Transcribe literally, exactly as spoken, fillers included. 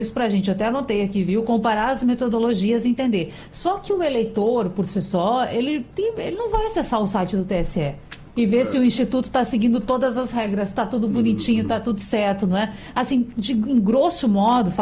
isso para a gente, eu até anotei aqui, viu? Comparar as metodologias e entender. Só que o eleitor, por si só, ele, tem, ele não vai acessar o site do T S E e ver é. se o Instituto está seguindo todas as regras, está tudo bonitinho, está tudo certo, não é? Assim, de, em grosso modo,